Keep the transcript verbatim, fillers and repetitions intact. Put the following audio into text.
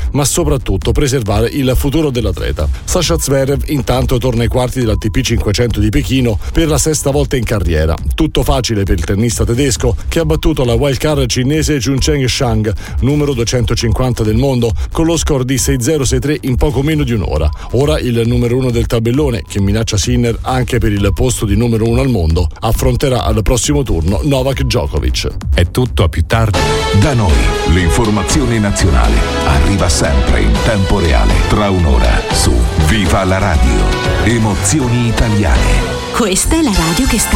ma soprattutto preservare il futuro dell'atleta. Sasha Zverev intanto torna ai quarti dell'A T P cinquecento di Pechino per la sesta volta in carriera. Tutto facile per il tennista tedesco che ha battuto la wildcard cinese Juncheng Shang, numero duecentocinquanta del mondo, con lo score di sei zero sei tre in poco meno di un'ora. Ora il numero uno del tabellone, che minaccia Sinner anche per il posto di numero uno al mondo, affronterà al prossimo turno Novak Djokovic. È tutto a più tardi. Da noi l'informazione nazionale arriva sempre in tempo reale, tra un'ora su Viva la Radio. Emozioni italiane. Questa è la radio che sta